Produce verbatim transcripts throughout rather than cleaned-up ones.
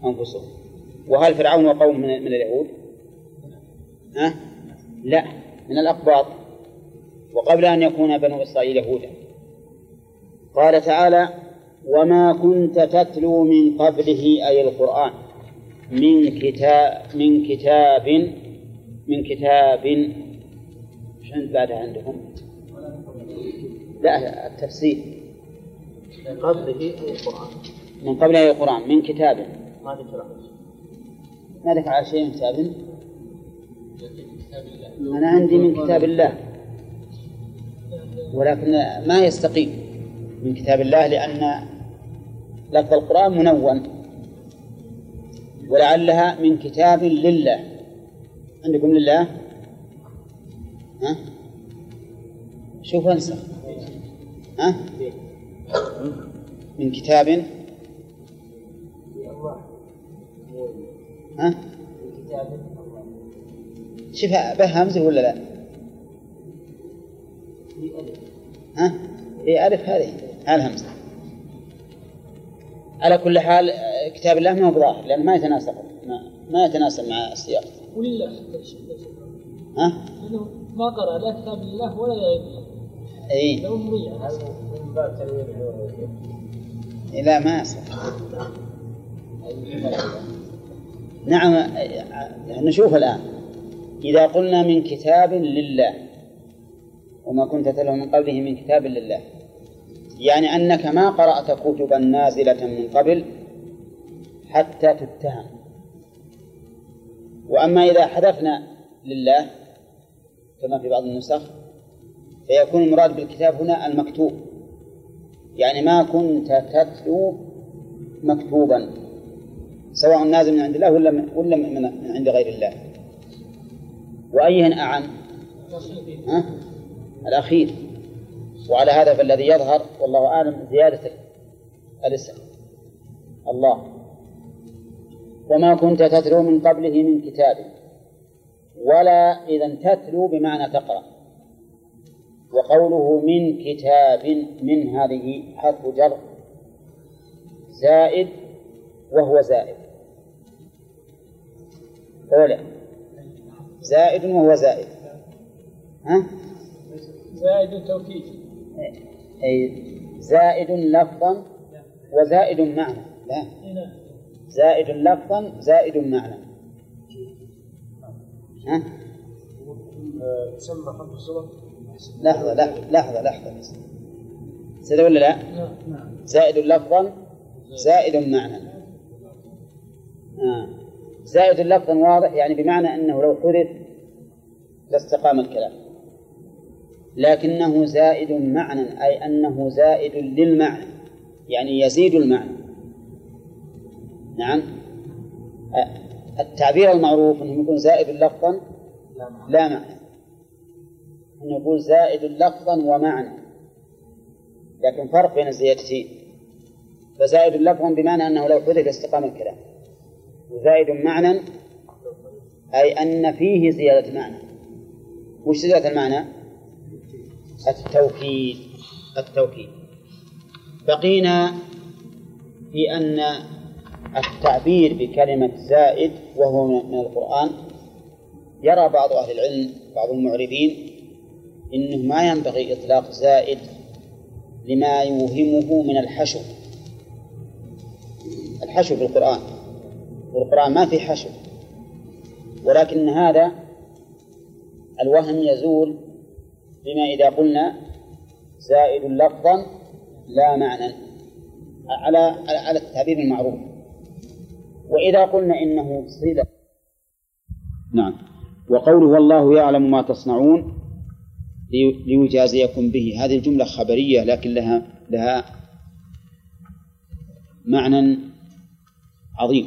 أنفسهم. وهل فرعون وقوم من, من اليهود؟ أه؟ لا، من الأقباط، وقبل أن يكون بنو إسرائيل يهودا. قال تعالى: وما كنت تتلو من قبله أي القرآن من كتاب من كتاب من كتاب شو عند بعدها عندهم؟ لا، التفسير من قبله أي القرآن من قبله أي القرآن من كتاب ما ذكر ما ذكر على شيء من كتاب. أنا عندي من كتاب الله، ولكن ما يستقيم من كتاب الله لأن لفظ القرآن منون، ولعلها من كتاب لله. عندكم لله؟ ها؟ شوف انسى. ها؟ من كتاب. ها؟ شوف به همزة ولا لا؟ ها؟ إيه ألف هذه الهمزة. على كل حال كتاب الله ما هو ظاهر لأنه ما يتناسب ما, ما يتناسب مع السياق. ولله ها؟ لأنه ما قرأ لا كتاب الله ولا غير الله. إيه. لو مريع. لا ما يصح. نعم. نشوف الآن إذا قلنا من كتاب لله وما كنت تتلو من قبله من كتاب لله، يعني أنك ما قرأت كتبا نازلة من قبل حتى تتهم. وأما إذا حذفنا لله كما في بعض النسخ فيكون المراد بالكتاب هنا المكتوب، يعني ما كنت تتلو مكتوبا سواء نازل من عند الله ولا ولا من عند غير الله. وأيهن أعم؟ ها؟ الأخير. وعلى هذا فالذي يظهر والله أعلم زيادة الاسم الله. وما كنت تتلو من قبله من كتاب، ولا إذن تتلو بمعنى تقرأ. وقوله من كتاب من هذه حرف جر زائد وهو زائد أولا زائد وهو زائد. ها؟ زائد توكيد. أي زائد لفظا وزائد معنى. لا، زائد لفظا زائد معنى. ها؟ تسمى حرف الصلة. لحظة لحظة لحظة سيدة ولا لا؟ زائد لفظا زائد معنى. آه. زائد لفظا واضح، يعني بمعنى أنه لو حذف لاستقام الكلام، لكنه زائد معنى أي أنه زائد للمعنى، يعني يزيد المعنى. نعم. التعبير المعروف أنه يكون زائد لفظا لا معنى، أنه يقول زائد لفظا ومعنى، لكن فرق بين الزيادتين. فزائد لفظا بمعنى أنه لو حذف استقام الكلام، وزائد معنى أي أن فيه زيادة معنى. وش زيادة المعنى؟ التوكيد. التوكيد. بقينا في أن التعبير بكلمة زائد وهو من القرآن يرى بعض أهل العلم بعض المعربين إنه ما ينبغي إطلاق زائد لما يوهمه من الحشو. الحشو في القرآن، والقرآن ما في حشو، ولكن هذا الوهم يزول بما إذا قلنا زائد لفظا لا معنى على على التعبير المعروف. وإذا قلنا إنه صلة. نعم. وقوله والله يعلم ما تصنعون ليجازيكم به، هذه الجملة خبرية لكن لها لها معنى عظيم.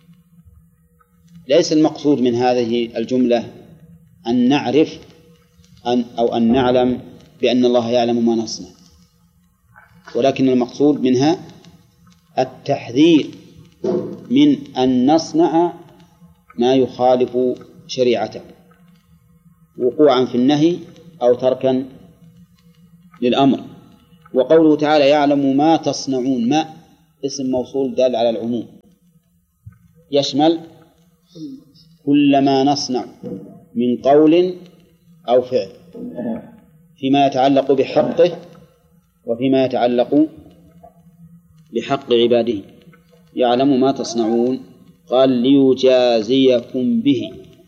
ليس المقصود من هذه الجملة أن نعرف أن أو أن نعلم بأن الله يعلم ما نصنع، ولكن المقصود منها التحذير من أن نصنع ما يخالف شريعته وقوعا في النهي أو تركا للأمر. وقوله تعالى يعلم ما تصنعون، ما اسم موصول دال على العموم، يشمل كل ما نصنع من قول أو فعل فيما يتعلق بحقه وفيما يتعلق بحق عباده، يعلم ما تصنعون. قال ليجازيكم به.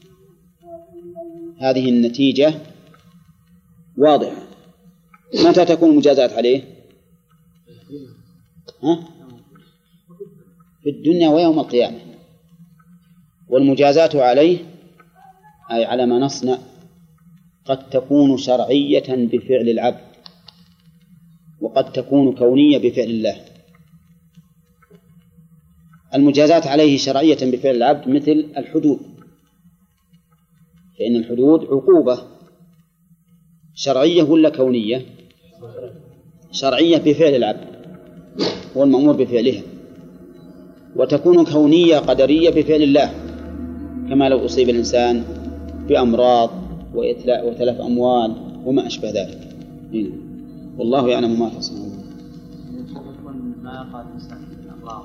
هذه النتيجة واضحة. متى تكون المجازات عليه؟ ها؟ في الدنيا ويوم القيامة. والمجازات عليه أي على ما نصنع قد تكون شرعية بفعل العبد وقد تكون كونية بفعل الله. المجازات عليه شرعية بفعل العبد مثل الحدود، فإن الحدود عقوبة شرعية ولا كونية؟ شرعية بفعل العبد هو المأمور بفعلها، وتكون كونية قدرية بفعل الله، كما لو أصيب الإنسان بأمراض وتلف أموال وما أشبه ذلك. والله يعلم ما تصنعون. ما يقع الإنسان من الأمراض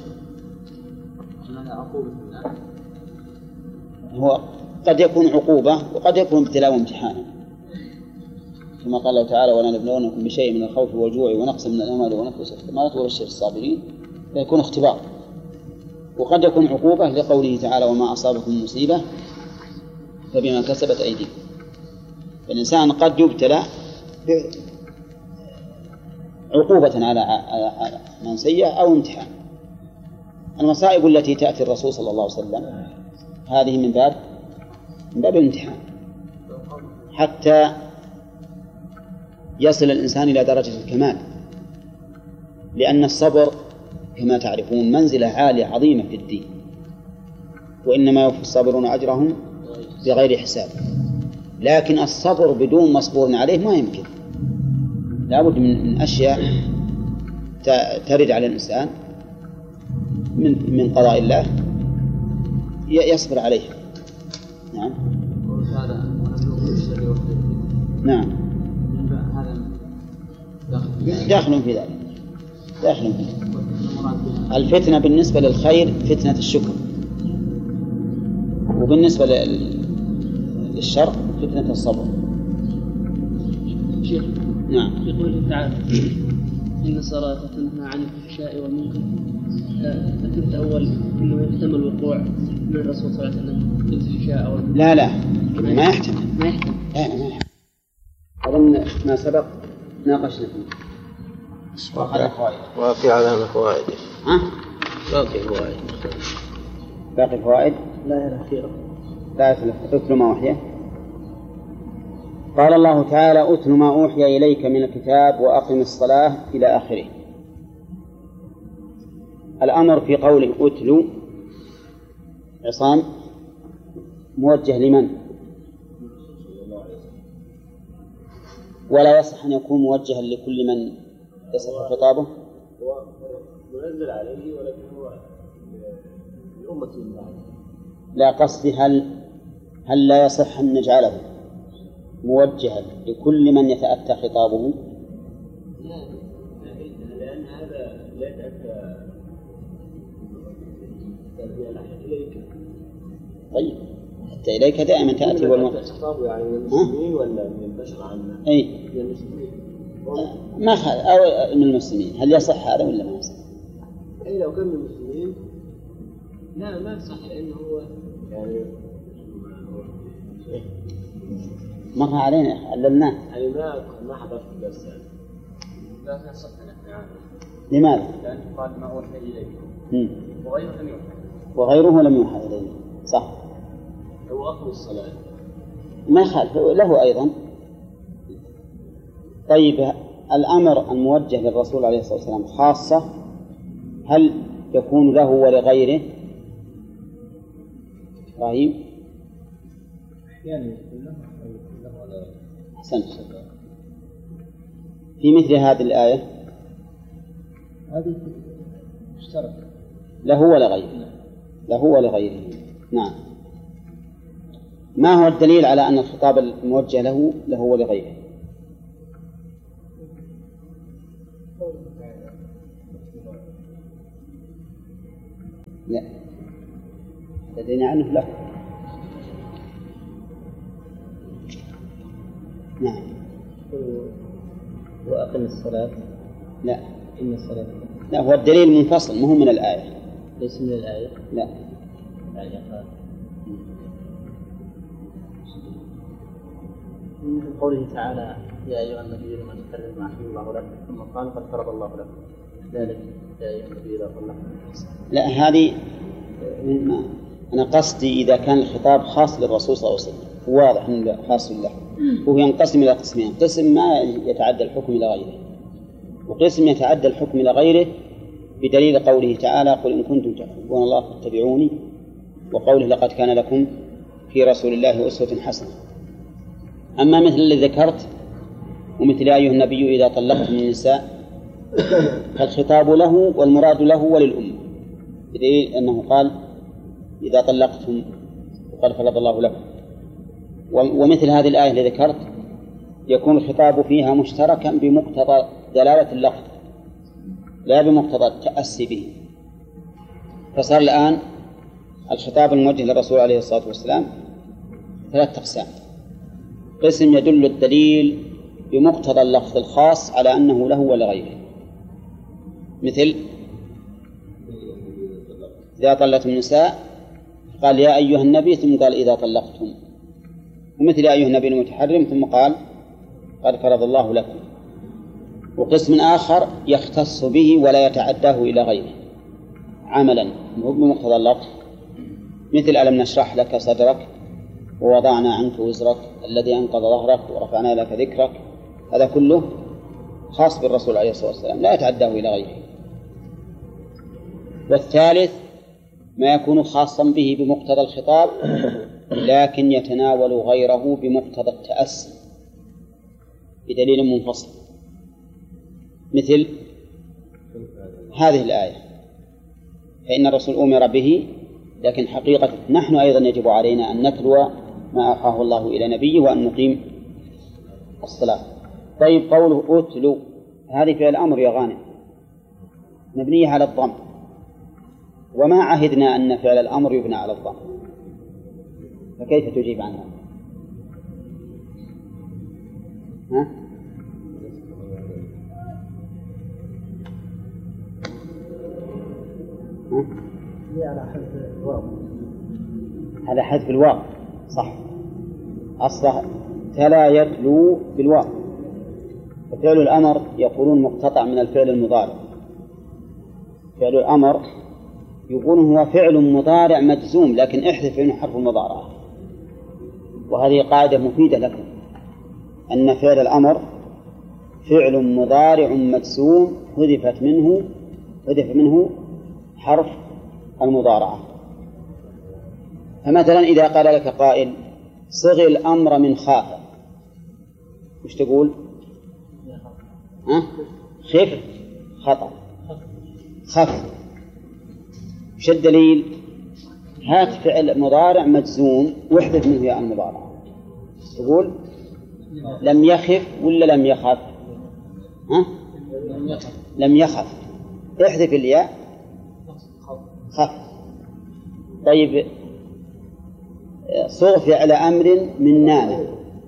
هذا عقوبة الله. هو قد يكون عقوبة وقد يكون ابتلاء وامتحانا، كما قال الله تعالى ولنبلونكم بشيء من الخوف والجوع ونقص من الأموال ونفس الثمرات وبشر الصابرين. فيكون اختبار. وقد يكون عقوبة لقوله تعالى وما أصابكم من مصيبة فبما كسبت أيديكم. الإنسان قد يبتلى عقوبة على منسية أو امتحان. المصائب التي تأتي الرسول صلى الله عليه وسلم هذه من باب من باب الامتحان، حتى يصل الإنسان إلى درجة الكمال. لأن الصبر كما تعرفون منزلة عالية عظيمة في الدين، وإنما يوفي الصابرون أجرهم بغير حساب. لكن الصبر بدون مصبور عليه ما يمكن، لا بد من أشياء ترد على الإنسان من من قضاء الله يصبر عليها. نعم نعم داخل في ذلك، داخل في ذلك. الفتنة بالنسبة للخير فتنة الشكر، وبالنسبة للشر فتنة الصبر. شيخ نعم. في قوله تعالى إن الصلاة تنهى عن الفحشاء والمنكر، ذكرت أول إنه يحتمل وقوع من الرسول صلى الله عليه وسلم الفحشاء أو المنكر. لا لا ما يحتمل ما يحتمل لا ما يحتمل. أظن ما سبق ناقشنا فيه. وفي علامة فوائد. ها؟ باقي فوائد. باقي فوائد. لا الأخيرة. لا أتل ما أوحي. قال الله تعالى أتل ما أوحي إليك من الكتاب وأقم الصلاة إلى آخره. الأمر في قوله أتلو عصام موجه لمن؟ ولا يصح أن يكون موجها لكل من يصح خطابه؟ هو منزل عليه ولكن هو لأمة الله. لا قصدي هل هل لا يصح أن نجعله موجها لكل من يتأتى خطابه؟ لا، لأن هذا لا يتأتى إليك. طيب حتى إليك دائما تأتي والمرء خطابه يعني من المسلمين ولا من البشر عامة؟ أي من المسلمين. ما خ... أو من المسلمين. هل يصح هذا ولا ما يصح؟ أي لو كان من المسلمين لا ما يصح، لأنه هو يعني مر علينا عللناه. يعني ما ما حضرت الدرس يعني. لا يصح نحن. لماذا؟ لأن قال ما أوحي إليك وغيره لم يوحى. وغيره لم يوحى إليه. صح. هو أقم الصلاة ما خالف له أيضا. طيب الأمر الموجه للرسول عليه الصلاة والسلام خاصة هل يكون له ولغيره؟ إبراهيم يعني أحسنت. في مثل هذه الآية هذه مشترك له ولغيره، له ولغيره. نعم. ما هو الدليل على أن الخطاب الموجه له له ولغيره؟ لا لدينا عنه له. نعم. وأقم الصلاة. لا. إن الصلاة. لا، هو الدليل منفصل، مو من الآية. ليس من الآية. لا. يعني قال. من قوله تعالى يا أيها النبي لما تحرم ما أحل الله لك ثم قال قد فرض الله لك ذلك يا أيها النبي إذا طلقتم. لا، هذه أنا قصدي إذا كان الخطاب خاص للرسول صلى الله عليه وسلم واضح أنه خاص له، وهو ينقسم إلى قسمين: قسم ما يتعدى الحكم إلى غيره، وقسم يتعدى الحكم إلى غيره بدليل قوله تعالى قل إن كنتم تحبون الله فاتبعوني، وقوله لقد كان لكم في رسول الله أسوة حسنة. أما مثل الذي ذكرت ومثل أيها النبي إذا طلقتم النساء فالخطاب له والمراد له وللأمة، بدليل أنه قال إذا طلقتم وقد فرض الله لكم. ومثل هذه الآية التي ذكرت يكون الخطاب فيها مشتركا بمقتضى دلالة اللفظ لا بمقتضى التأسي به. فصار الآن الخطاب الموجه للرسول عليه الصلاة والسلام ثلاثة أقسام: قسم يدل الدليل بمقتضى اللفظ الخاص على أنه له ولغيره، مثل إذا طلقتم النساء قال يا أيها النبي ثم قال إذا طلقتم، ومثل يا أيها النبي المتحرم ثم قال قد فرض الله لكم. وقسم آخر يختص به ولا يتعداه إلى غيره عملا بمقتضى اللفظ، مثل ألم نشرح لك صدرك ووضعنا عنك وزرك الذي أنقض ظهرك ورفعنا لك ذكرك، هذا كله خاص بالرسول عليه الصلاة والسلام لا يتعداه إلى غيره. والثالث ما يكون خاصا به بمقتضى الخطاب لكن يتناول غيره بمقتضى التأسي بدليل منفصل، مثل هذه الآية فإن الرسول أمر به، لكن حقيقة نحن أيضا يجب علينا أن نتلو ما أوحاه الله إلى نبيه وأن نقيم الصلاة. طيب، قوله أتلو هذه فعل الأمر يا غانم مبنية على الضم، وما عهدنا أن فعل الأمر يبنى على الضم، فكيف تجيب عنها؟ ها؟ ها؟ على حذف الواو. على حذف الواو صح، أصله تلا يتلو بالواو، ففعل الأمر يقولون مقتطع من الفعل المضارع. فعل الأمر يقولون هو فعل مضارع مجزوم لكن احذف منه حرف المضارعة، وهذه قاعدة مفيدة لكم أن فعل الأمر فعل مضارع مجزوم حذفت منه حذف منه حرف المضارعة. فمثلا إذا قال لك قائل صغ الأمر من خاف، وش تقول؟ ها؟ خف خطأ خف. وش الدليل؟ هات فعل مضارع مجزوم واحذف منه ياء المضارعة، تقول لم يخف ولا لم يخف؟ ها؟ لم يخف، احذف الياء خف. طيب، صغ فعل أمر من نام،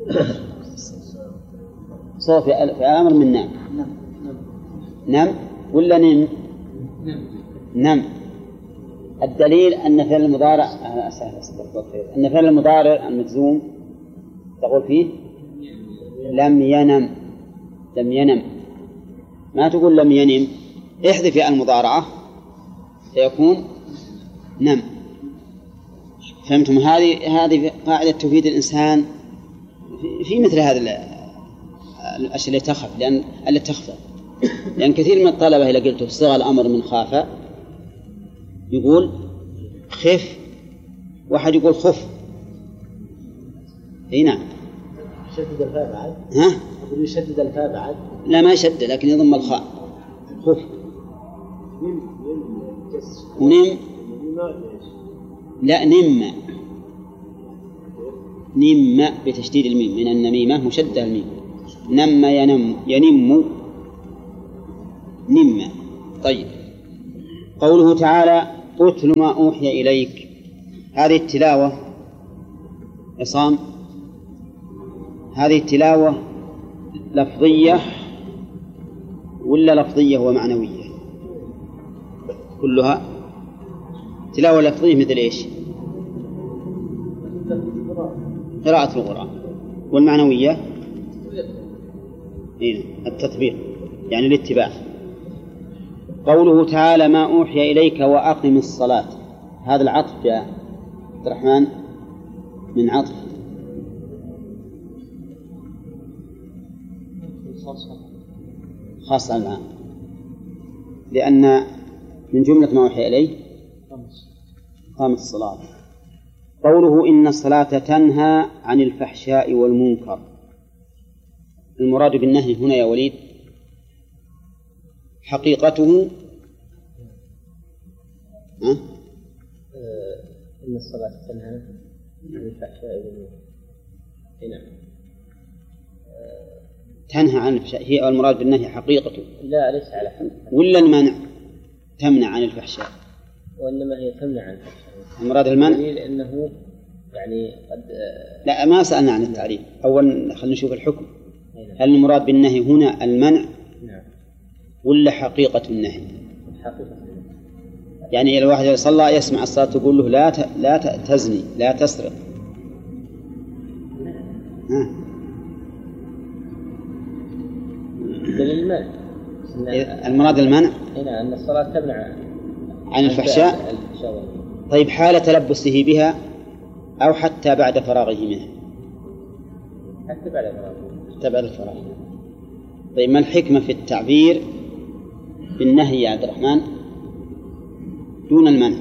صغ فعل أمر من نام، نم ولا نم؟ نم. الدليل أن فعل المضارع أن فعل المضارع المجزوم تقول فيه لم ينم، لم ينم، ما تقول لم ينم، احذف ياء المضارعة سيكون نم. فهمتم؟ هذه هذه قاعدة تفيد الإنسان في مثل هذه الأشياء التي تخف، لأن التي تخفى، لأن كثير من الطلبة إذا قلت صغى الأمر من خاف يقول خف، واحد يقول خف. اي نعم. يشدد الفاء بعد. ها؟ يقول يشدد الفاء بعد. لا ما يشدد لكن يضم الخاء. خف. نم. لا نم. نم بتشديد الميم من النميمة مشدد الميم. نم ينم ينم نم. طيب، قوله تعالى أتل ما أوحي إليك، هذه التلاوة عصام، هذه التلاوة لفظية ولا لفظية ومعنوية؟ كلها تلاوة لفظية مثل إيش؟ قراءة القرآن. والمعنوية إيه؟ التطبيق يعني الاتباع. قوله تعالى ما أوحي إليك وأقم الصلاة، هذا العطف يا عبد الرحمن من عطف خاص على العام، لأن من جملة ما أوحي إليه قام الصلاة. قوله إن الصلاة تنهى عن الفحشاء والمنكر، المراد بالنهي هنا يا وليد حقيقته أه؟ إن الصلاة تنهى عن الفحشاء والمنكر. نعم. تنهى عن الفحشاء هي المراد بالنهي حقيقته؟ لا ليس على حد. ولا المنع تمنع عن الفحشاء؟ وإنما هي تمنع عن الفحشاء. المراد المنع لأنه يعني قد لا ما سألنا عن التعريف. أولا خلينا نشوف الحكم. هل المراد بالنهي هنا المنع نعم. ولا حقيقة النهي؟ حقيقة النهي. يعني إذا الواحد صلى يسمع الصلاة تقول له لا ت... لا تزني لا تسرق. ها. للمنع. المراد المنع؟ هنا أن الصلاة تمنع عن الفحشاء. طيب حال تلبسه بها أو حتى بعد فراغه منها؟ حتى بعد فراغه. حتى بعد الفراغ. طيب ما الحكمة في التعبير بالنهي يا عبد الرحمن دون المنع؟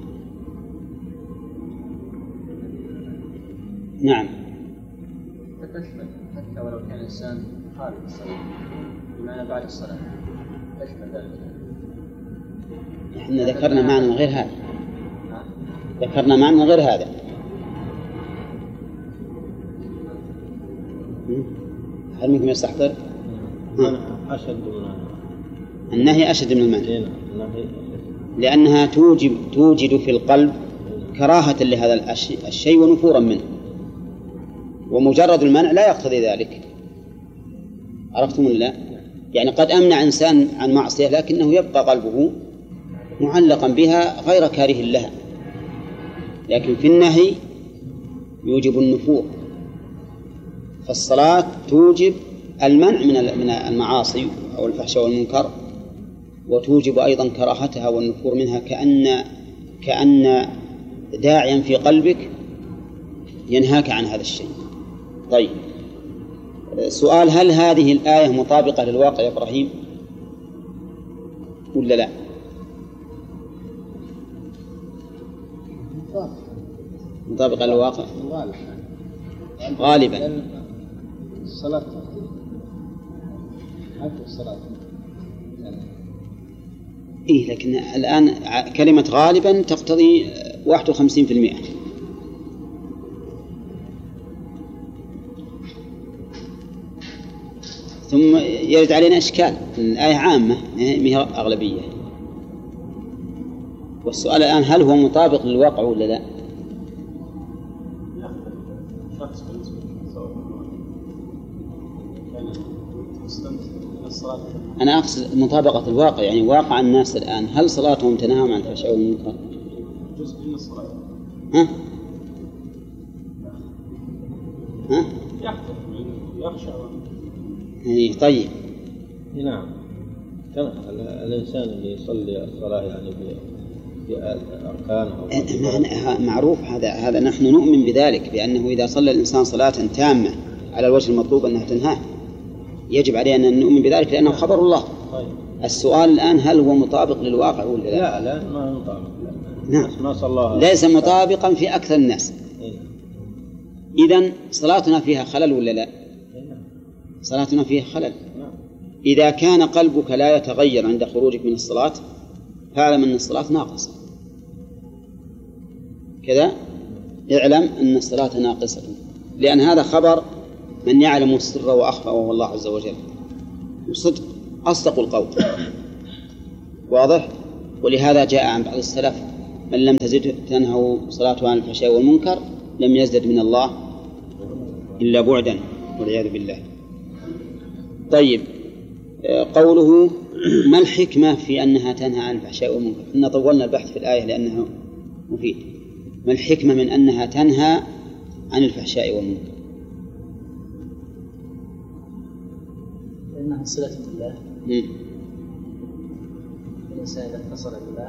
نعم. تشمل حتى ولو كان الإنسان خارج الصلاة بمعنى بعد الصلاة تشمل ذلك. احنا ذكرنا معنى غير هذا. ذكرنا معنى غير هذا. هل ممكن يستحضر؟ أشد من النهي أشد من المنع، لأنها توجب توجد في القلب كراهة لهذا الشيء ونفورا منه، ومجرد المنع لا يقتضي ذلك. عرفتم ولا لا؟ يعني قد أمنع إنسان عن معصية لكنه يبقى قلبه معلقا بها غير كاره لها، لكن في النهي يوجب النفور. فالصلاة توجب المنع من المعاصي أو الفحشاء والمنكر، وتوجب أيضا كراهتها والنفور منها، كأن كأن داعيا في قلبك ينهاك عن هذا الشيء. طيب سؤال: هل هذه الآية مطابقة للواقع يا إبراهيم ولا لا؟ مطابقة للواقع غالبا. الصلاة حتى الصلاة إيه، لكن الآن كلمة غالبا تقتضي واحد وخمسين في المئة. ثم يرد علينا إشكال، الآية عامة ما هي أغلبية، والسؤال الآن هل هو مطابق للواقع ولا لا؟ أنا أقصد مطابقة الواقع، يعني واقع الناس الآن هل صلاتهم تنهى عن الفحشاء والمنكر؟ جزء من الصلاة. ها؟ ها؟ يخشى. يعني طيب. نعم. كان الإنسان اللي يصلي الصلاة يعني بأركانها معروف هذا هذا نحن نؤمن بذلك، بأنه إذا صلى الإنسان صلاة تامة على الوجه المطلوب أنها تنهاه، يجب علينا أن نؤمن بذلك لأنه خبر الله. طيب. السؤال الآن هل هو مطابق للواقع ولا لا؟ لا لا ما هو مطابق. نعم. ما صلى ليس مطابقا في أكثر الناس. إذن صلاتنا فيها خلل ولا لا؟ صلاتنا فيها خلل. إذا كان قلبك لا يتغير عند خروجك من الصلاة فاعلم أن الصلاة ناقصة. كذا اعلم أن الصلاة ناقصة، لأن هذا خبر من يعلم السر وأخفى وهو الله عز وجل، وصدق أصدق القول. واضح؟ ولهذا جاء عن بعض السلف من لم تزد تنهوا صلاته عن الفحشاء والمنكر لم يزدد من الله إلا بعدا والعياذ بالله. طيب، قوله ما الحكمة في أنها تنهى عن الفحشاء والمنكر؟ إن طولنا البحث في الآية لأنه مفيد. ما الحكمة من أنها تنهى عن الفحشاء والمنكر؟ لأنها صلة بالله. الإنسان إذا اتصل بالله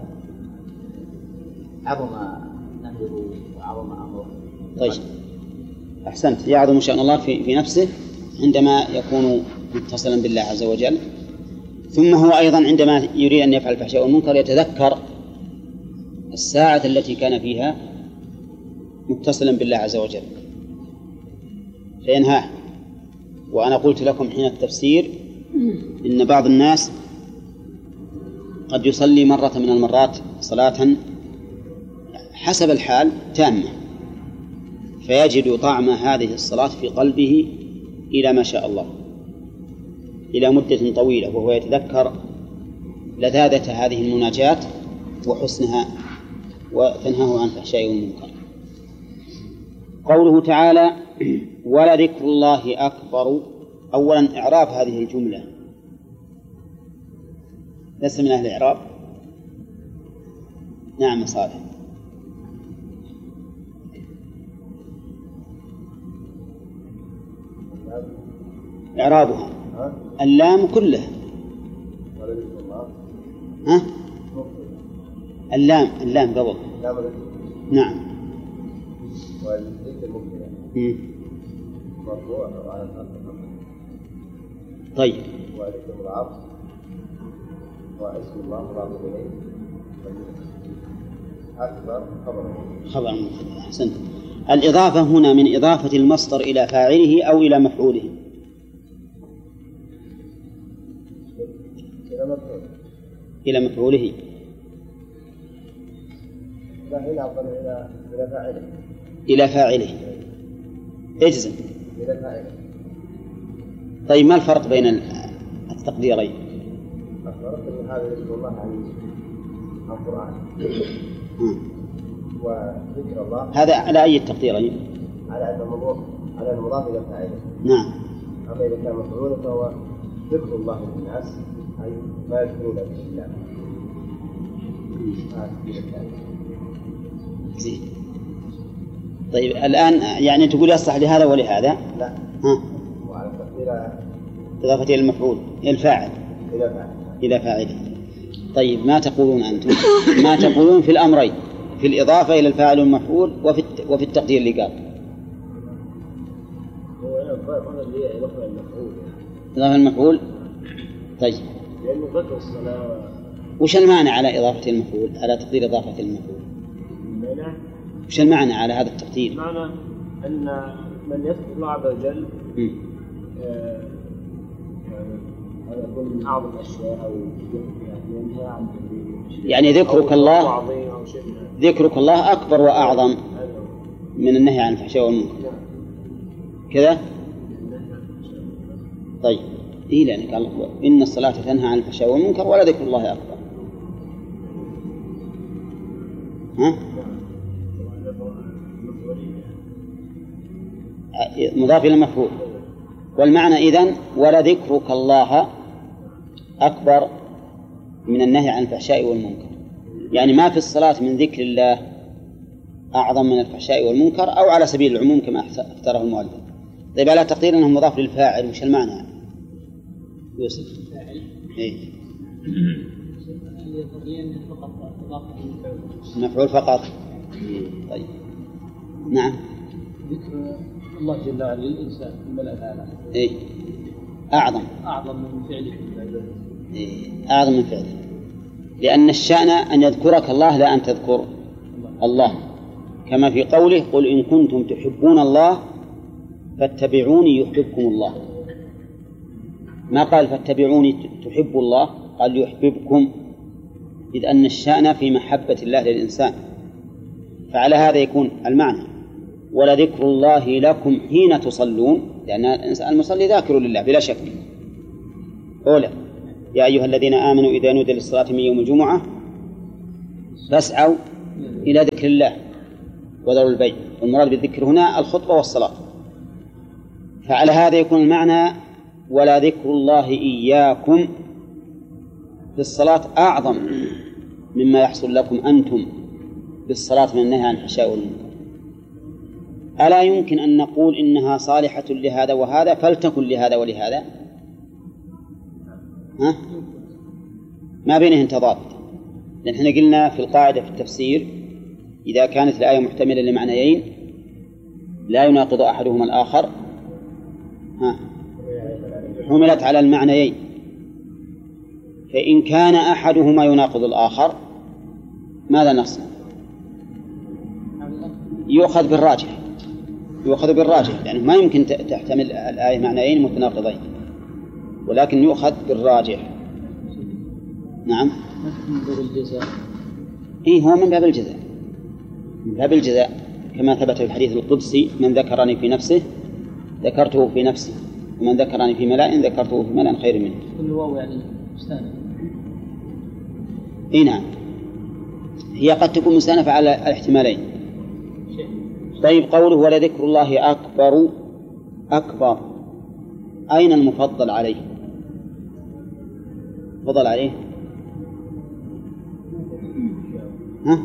عظم نهيه وعظم أمره. طيب، أحسنت. يعظم شأن الله في, في نفسه عندما يكون متصلا بالله عز وجل. ثم هو أيضا عندما يريد أن يفعل الفحشاء والمنكر يتذكر الساعة التي كان فيها متصلا بالله عز وجل فينهاه. وأنا قلت لكم حين التفسير إن بعض الناس قد يصلي مرة من المرات صلاة حسب الحال تامة، فيجد طعم هذه الصلاة في قلبه إلى ما شاء الله، إلى مدة طويلة، وهو يتذكر لذاذة هذه المناجاة وحسنها وتنهاه عن الفحشاء والمنكر. قوله تعالى ولذكر الله أكبر. أولا إعراب هذه الجملة ليس من أهل الإعراب. نعم صالح. إعرابها اللام كلها. ها؟ اللام اللام قبل. نعم. طيب. واسم الله مضاف إليه أكبر خبر. أحسنت. الإضافة هنا من إضافة المصدر إلى فاعله أو إلى مفعوله؟ إلى مفعوله. لا، هنا أفضل إلى إلى فاعله. إلى فاعله. اجزم. إلى فاعله. طيب، ما الفرق بين التقديرين؟ الفرق أن هذا اسم الله عن القرآن وذكر الله هذا على أي التقديرين؟ على أن المضاف على المضاف إلى فاعله. نعم. أما إذا كان مفعولا فهو ذكر الله للناس أي ما يذكرون به الله. زين. طيب، الآن يعني تقول يصلح لهذا ولهذا؟ لا. ها. وعلى التقدير إضافة إلى المفعول إلى الفاعل إلى فاعل إلى فاعله. طيب، ما تقولون أنتم؟ ما تقولون في الأمرين، في الإضافة إلى الفاعل والمفعول وفي وفي التقدير اللي قال؟ هو هنا اللي هي إضافة المفعول. إضافة المفعول. طيب. لأنه ذكر الصلاة. وش المعنى على إضافة المفعول، على تقدير إضافة المفعول؟ المعنى. وش المعنى على هذا التقدير؟ معنى أن من يذكر الله عز وجل آه هذا يكون من أعظم الأشياء أو ينهى عن يعني ذكرك الله ذكرك الله أكبر وأعظم من النهي عن الفحشاء والمنكر كذا. طيب، إيه لأنك قال إن الصلاة تنهى عن الفحشاء والمنكر ولا ذكر الله أكبر. ها؟ مضاف إلى المفعول. والمعنى إذن ولا ذكرك الله أكبر من النهي عن الفحشاء والمنكر، يعني ما في الصلاة من ذكر الله أعظم من الفحشاء والمنكر، أو على سبيل العموم كما اختاره المؤلف. طيب، على تقدير أنه مضاف للفاعل، وش المعنى يوسف؟ إيه؟ مفعول فقط. طيب، نعم. ذكر الله جل وعلا للإنسان من الأفعال إيه؟ أعظم أعظم من فعله. إيه؟ أعظم من فعله، لأن الشأن أن يذكرك الله لا أن تذكر الله، كما في قوله قل إن كنتم تحبون الله فاتبعوني يحببكم الله. ما قال فاتبعوني تحبوا الله، قال يحببكم، إذ أن الشأن في محبة الله للإنسان. فعلى هذا يكون المعنى ولذكر الله لكم حين تصلون، لأن المصلي ذاكر لله بلا شك. أولا يا أيها الذين آمنوا إذا نودي للصلاة من يوم الجمعة فاسعوا إلى ذكر الله وذروا البيع، والمراد بالذكر هنا الخطبة والصلاة. فعلى هذا يكون المعنى ولا ذكر الله إياكم في الصلاة أعظم مما يحصل لكم أنتم بالصلاة من النهي عن الفحشاء والمنكر. ألا يمكن أن نقول إنها صالحة لهذا وهذا فلتكن لهذا ولهذا؟ ها؟ ما بينهن تضاد، لأن احنا قلنا في القاعدة في التفسير إذا كانت الآية محتملة لمعنيين لا يناقض أحدهما الآخر ها حملت على المعنيين، فإن كان أحدهما يناقض الآخر ماذا نصنع؟ يؤخذ بالراجح، يؤخذ بالراجح لأنه ما يمكن تحتمل الآية معنيين متناقضين، ولكن يؤخذ بالراجح. نعم. من باب الجزاء. إيه هو من باب الجزاء، من باب الجزاء كما ثبت في الحديث القدسي: من ذكرني في نفسه ذكرته في نفسي، ومن ذكرني في ملأ ذكرته في ملأ خير منه. الواو يعني مستأنف. إيه نعم، هي قد تكون مستأنفة على الاحتمالين. طيب قوله ولذكر الله أكبر، أكبر أين المفضل عليه؟ فضل عليه ها؟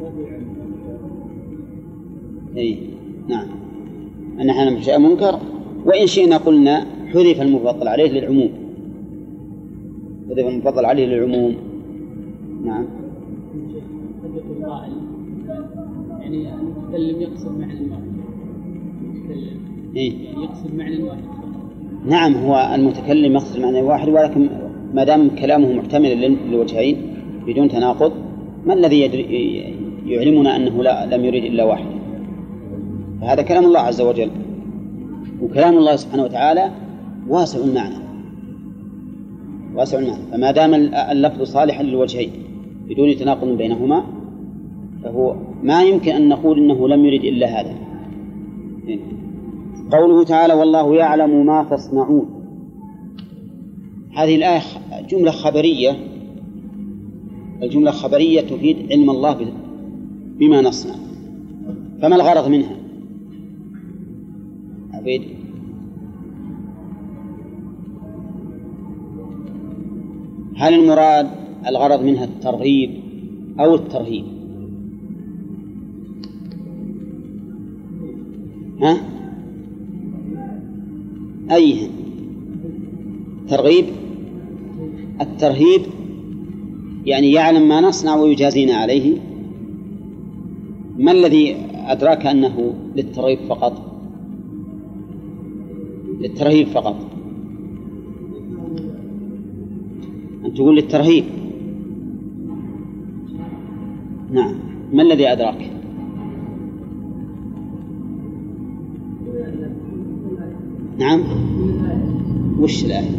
إيه نعم، أن حنا مشاء منكر، وإن شئنا قلنا حذف المفضل عليه للعموم، حذف المفضل عليه للعموم. نعم. يعني المتكلم يقصد معنى واحد. إيه؟ يعني يقصد معنى واحد. نعم، هو المتكلم يقصد معنى واحد، ولكن ما دام كلامه محتمل للوجهين بدون تناقض، ما الذي يعلمنا أنه لا لم يريد إلا واحد؟ فهذا كلام الله عز وجل، وكلام الله سبحانه وتعالى واسع المعنى، واسع المعنى، فما دام اللفظ صالحا للوجهين بدون تناقض بينهما فهو ما يمكن أن نقول إنه لم يرد إلا هذا. قوله تعالى والله يعلم ما تصنعون، هذه الآية جملة خبرية، الجملة خبرية تفيد علم الله بما نصنع، فما الغرض منها؟ عبيد. هل المراد الغرض منها الترغيب أو الترهيب؟ ها؟ أيهن؟ ترغيب. الترهيب يعني يعلم ما نصنع ويجازينا عليه. ما الذي أدراك أنه للترغيب فقط؟ للترهيب فقط. أن تقول للترهيب. نعم، ما الذي أدراك؟ نعم، وش الآية؟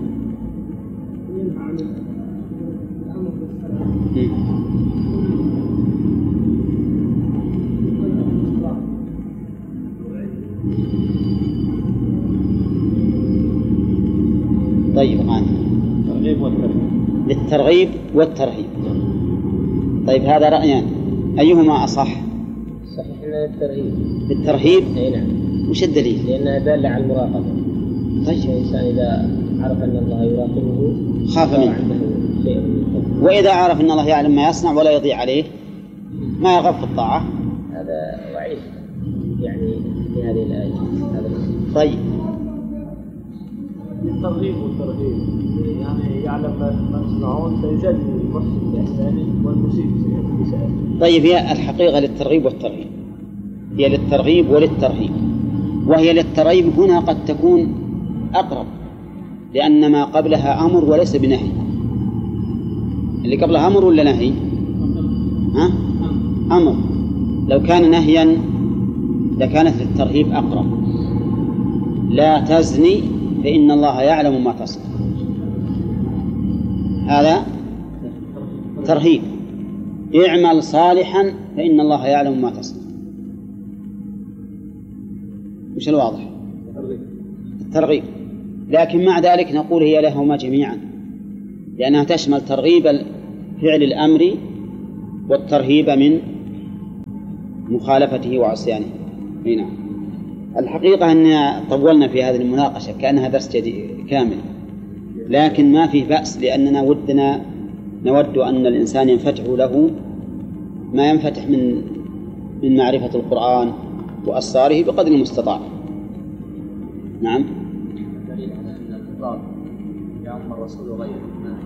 طيب غاني. الترغيب والترهيب. للترغيب والترهيب. طيب هذا رأيان، أيهما أصح؟ صحيح أن للترهيب. للترهيب؟ أي نعم. وش الدليل؟ لأنها دالة على المراقبة. طيب الإنسان إذا عرف أن الله يراقبه خاف منه، وإذا عرف أن الله يعلم ما يصنع ولا يضيع عليه ما يرغب في الطاعة. هذا وعيد يعني في هذه الآية. طيب الترغيب والترهيب يعني يعلم ما يصنعون فيجازي المحسن بإحسانه والمسيء بإساءته. طيب هي الحقيقة للترغيب والترهيب، هي للترغيب وللترهيب، وهي للترغيب هنا قد تكون أقرب لأن ما قبلها أمر وليس بنهي. اللي قبلها أمر ولا نهي؟ ها؟ أمر. لو كان نهيا لكانت للترهيب أقرب. لا تزني فإن الله يعلم ما تصنع، هذا ترهيب. اعمل صالحا فإن الله يعلم ما تصنع. مش الواضح؟ الترغيب. لكن مع ذلك نقول هي لهما جميعا، لأنها تشمل ترغيب فعل الأمر والترهيب من مخالفته وعصيانه. هنا الحقيقة أن طولنا في هذه المناقشة كأنها درس كامل، لكن ما في بأس، لأننا ودنا نود أن الإنسان ينفتح له ما ينفتح من من معرفة القرآن وأسراره بقدر المستطاع. نعم. دليل على أن الخطاب يعم الرسول وغيره.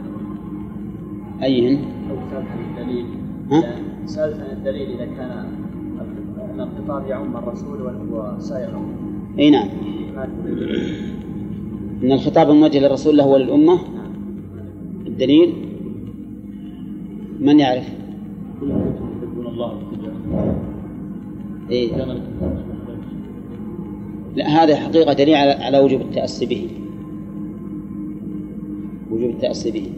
أيهن؟ أو سألت عن الدليل. سألت عن الدليل إذا كان أن الخطاب يعم الرسول وسائره. أي نعم. إن الخطاب الموجه للرسول له وللأمة. الدليل من يعرف؟ إيه؟ لا، هذا حقيقة دليل على على وجوب التأسي به، وجوب التأسي به.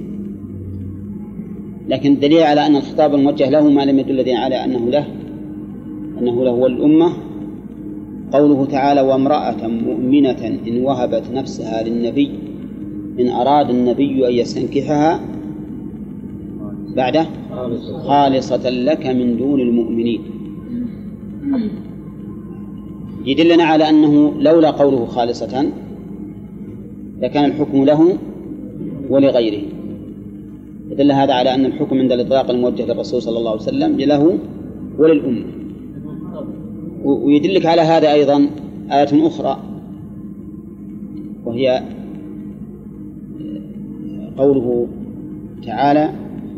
لكن الدليل على أن الخطاب الموجه له ما لم يدل على أنه له أنه له والأمة قوله تعالى: وامرأة مؤمنة إن وهبت نفسها للنبي إن أراد النبي أن يستنكحها بعده خالصة لك من دون المؤمنين. يدلنا على أنه لولا قوله خالصة لكان الحكم له ولغيره. يدل هذا على أن الحكم عند الإطلاق الموجه للرسول صلى الله عليه وسلم له وللأمة. ويدلك على هذا أيضا آية أخرى، وهي قوله تعالى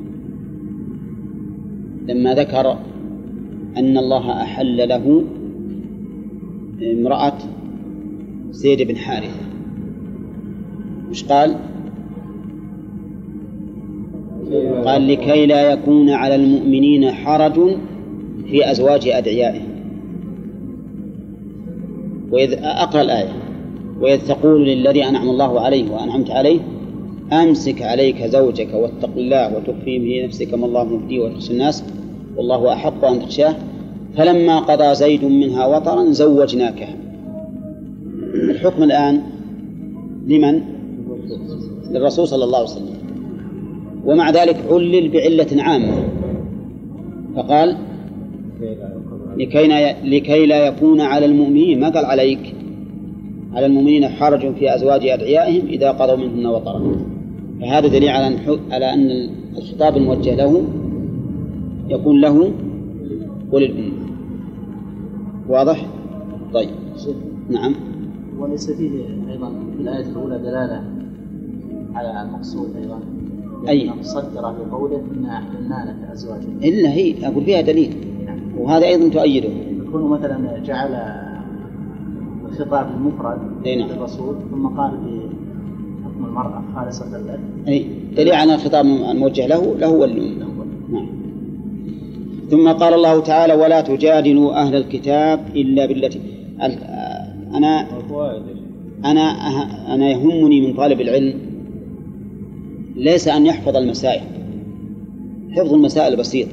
لما ذكر أن الله أحل له امرأة زيد بن حارثة، مش قال؟ قال: لكي لا يكون على المؤمنين حرج في أزواج أدعيائهم. وإذ أقرأ الآية: وإذ تقول للذي أنعم الله عليه وأنعمت عليه أمسك عليك زوجك واتق الله وتخفي في نفسك ما الله مبديه وتخشى الناس والله أحق أن تخشاه فلما قضى زيد منها وطرا زوجناكها. الحكم الآن لمن؟ للرسول صلى الله عليه وسلم، ومع ذلك علل بعلة عامة فقال: لكي لا يكون على المؤمنين، ما قال عليك، على المؤمنين حرج في أزواج أدعيائهم إذا قضوا منهن وطرا. فهذا دليل على أن الخطاب الموجه له يكون له وللأمة. واضح؟ طيب. نعم. وليس فيه أيضا في الآية الأولى دلالة على المقصود أيضا، أي مصدرة بقوله إنا أحللنا لك أزواجا، إلا هي أقول فيها دليل، وهذا أيضا تؤيده. يكون مثلا جعل الخطاب المفرد للرسول ثم قال بحكم المرأة خالصة لك، أي دليل على الخطاب الموجه له له والأمة. نعم. ثم قال الله تعالى: ولا تجادلوا أهل الكتاب إلا بالتي. أنا أنا أنا يهمني من طالب العلم ليس أن يحفظ المسائل، حفظ المسائل بسيط.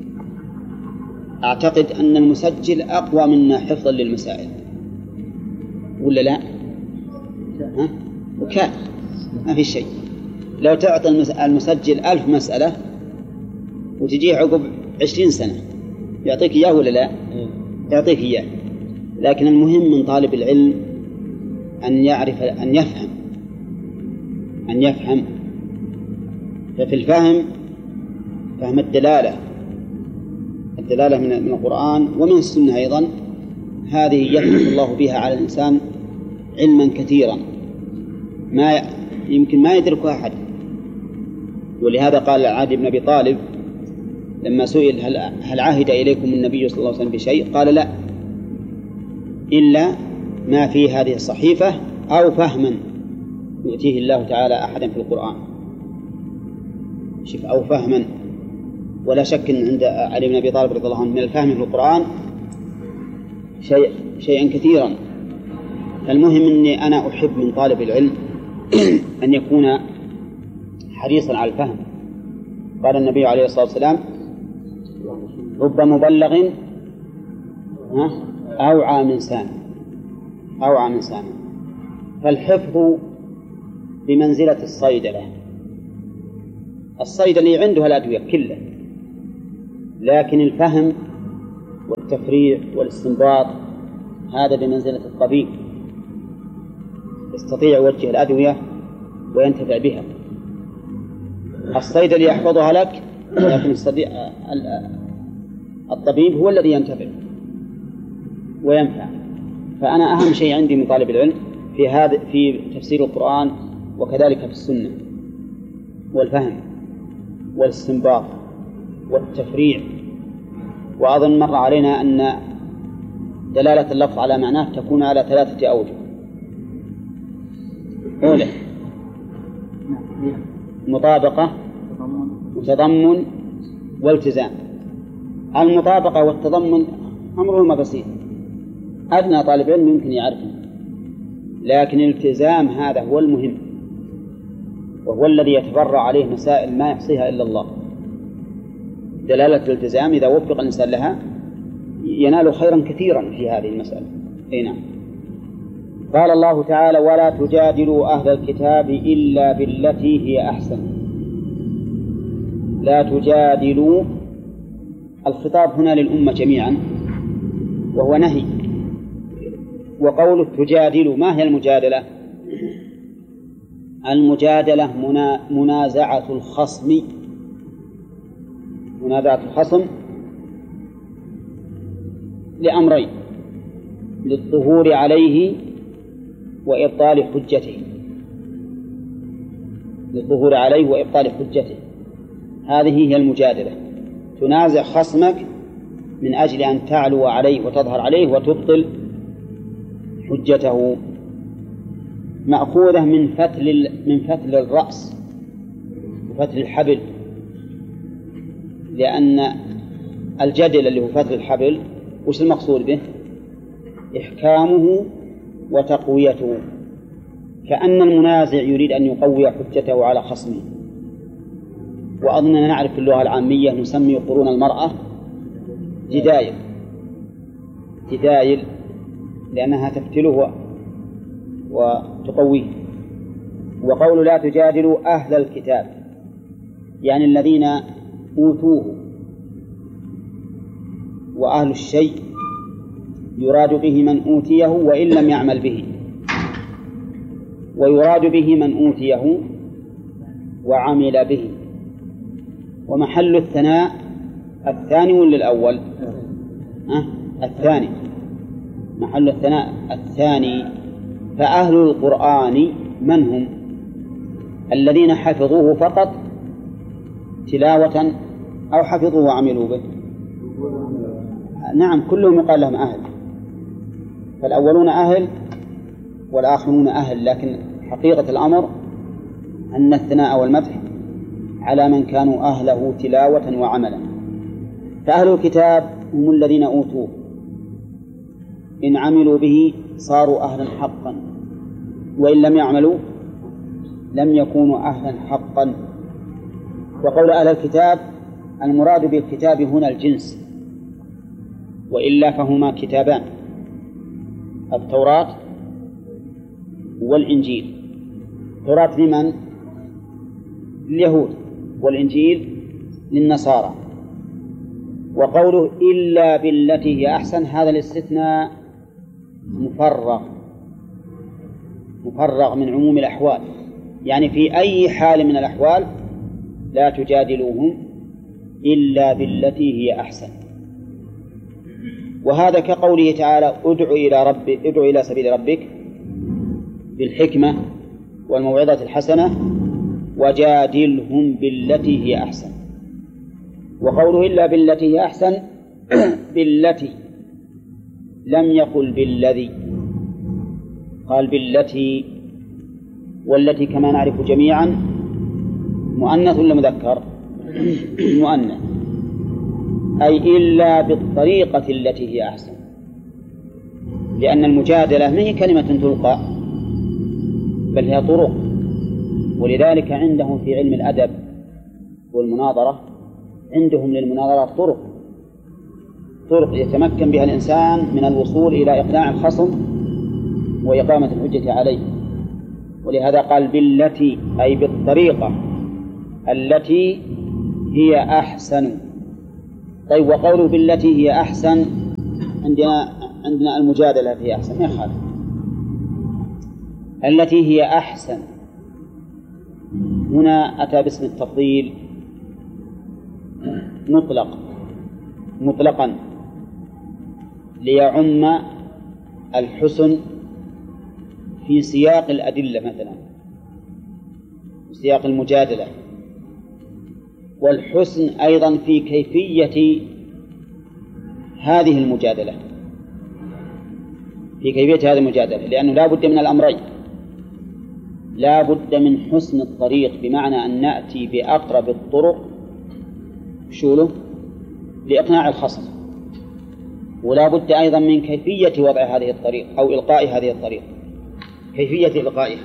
أعتقد أن المسجل أقوى منا حفظا للمسائل، ولا لا؟ ها؟ وكان ما في شيء. لو تعطي المسجل ألف مسألة وتجيه عقب عشرين سنة يعطيك إياه ولا لا؟ يعطيك إياه. لكن المهم من طالب العلم أن يعرف، أن يفهم أن يفهم ففي الفهم فهم الدلالة الدلالة من القرآن ومن السنة أيضا، هذه يفتح الله بها على الإنسان علما كثيرا ما يمكن ما يدركه أحد. ولهذا قال علي بن أبي طالب لما سئل هل, هل عهد إليكم النبي صلى الله عليه وسلم بشيء؟ قال: لا، إلا ما في هذه الصحيفة أو فهما يؤتيه الله تعالى أحدا في القرآن. شوف، أو فهما. ولا شك أن عند علي بن أبي طالب رضي الله عنه من الفهم في القرآن شيء شيئا كثيرا. المهم أني أنا أحب من طالب العلم أن يكون حريصا على الفهم. قال النبي عليه الصلاة والسلام: رب مبلغ أوعى من سامع أوعى من سامع. فالحفظ بمنزلة الصيدلة. الصيدلي عنده الأدوية كلها، لكن الفهم والتفريع والاستنباط هذا بمنزلة الطبيب، يستطيع يوجه الأدوية وينتفع بها. الصيدلي يحفظها لك، لكن الطبيب هو الذي ينتفع وينفع. فأنا أهم شيء عندي من طالب العلم في هذا في تفسير القرآن وكذلك في السنة والفهم والاستنباط والتفريع. وأظن مر علينا أن دلالة اللفظ على معناه تكون على ثلاثة أوجه. أولى مطابقة وتضمن والتزام. المطابقة والتضمن أمرهما بسيط، أدنى طالب علم يمكن يعرفه، لكن الالتزام هذا هو المهم، وهو الذي يتفرع عليه مسائل ما يحصيها إلا الله. دلالة الالتزام إذا وفق الإنسان لها ينال خيرا كثيرا في هذه المسألة. أي نعم. قال الله تعالى: ولا تجادلوا أهل الكتاب إلا بالتي هي أحسن. لا تجادلوا، الخطاب هنا للأمة جميعا وهو نهي. وقول تجادلوا، ما هي المجادلة؟ المجادلة منازعة الخصم، منازعة الخصم لأمرين: للظهور عليه وإبطال حجته، للظهور عليه وإبطال حجته. هذه هي المجادلة، تنازع خصمك من أجل أن تعلو عليه وتظهر عليه وتبطل حجته. مأخوذة من فتل من فتل الرأس وفتل الحبل، لأن الجدل اللي هو فتل الحبل وش المقصود به؟ إحكامه وتقويته، كأن المنازع يريد أن يقوي حجته على خصمه. وأظننا نعرف في اللغة العامية نسمي قرون المرأة جدايل، جدايل لأنها تفتله وتقويه. وقول لا تجادلوا أهل الكتاب يعني الذين أوتوه، وأهل الشيء يراد به من أوتيه وإن لم يعمل به، ويراد به من أوتيه وعمل به. ومحل الثناء الثاني ولا الأول؟ أه؟ الثاني، محل الثناء الثاني. فأهل القرآن من هم؟ الذين حفظوه فقط تلاوة أو حفظوه وعملوا به؟ نعم، كلهم يقال لهم أهل. فالأولون أهل والآخرون أهل، لكن حقيقة الأمر أن الثناء والمدح على من كانوا أهله تلاوة وعملا. فأهل الكتاب هم الذين أوتوه، إن عملوا به صاروا أهلا حقا، وإن لم يعملوا لم يكونوا أهلا حقا. وقول أهل الكتاب المراد بالكتاب هنا الجنس، وإلا فهما كتابان: التوراة والإنجيل. التوراة لمن؟ لليهود، والإنجيل للنصارى. وقوله إلا بالتي هي أحسن، هذا الاستثناء مفرغ مفرغ من عموم الأحوال، يعني في أي حال من الأحوال لا تجادلوهم إلا بالتي هي أحسن. وهذا كقوله تعالى: ادع إلى ربك ادع إلى سبيل ربك بالحكمة والموعظة الحسنة وجادلهم بالتي هي أحسن. وقوله إلا بالتي هي أحسن بالتي، لم يقل بالذي، قال بالتي. والتي كما نعرف جميعا مؤنث ولا مذكر؟ مؤنث، أي إلا بالطريقة التي هي أحسن، لأن المجادلة ما هي كلمة تلقى بل هي طرق. ولذلك عندهم في علم الأدب والمناظرة، عندهم للمناظرة طرق طرق يتمكن بها الإنسان من الوصول إلى إقناع الخصم وإقامة الحجة عليه. ولهذا قال بالتي، أي بالطريقة التي هي أحسن. طيب وقوله بالتي هي أحسن، عندنا عندنا المجادلة هي أحسن، ما يخالف. التي هي أحسن هنا أتى باسم التفضيل مطلق مطلقا ليعم الحسن في سياق الأدلة، مثلا في سياق المجادلة، والحسن أيضا في كيفية هذه المجادلة، في كيفية هذه المجادلة، لأنه لا بد من الأمرين، لا بد من حسن الطريق، بمعنى أن نأتي بأقرب الطرق شوله لإقناع الخصم، ولا بد أيضا من كيفية وضع هذه الطريق أو إلقاء هذه الطريق، كيفية إلقائها.